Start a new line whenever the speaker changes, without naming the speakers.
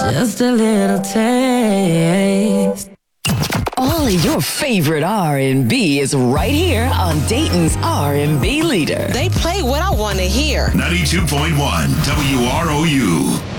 Just a little taste.
All of your favorite R&B is right here on Dayton's R&B leader.
They play what I want to hear.
92.1 WROU.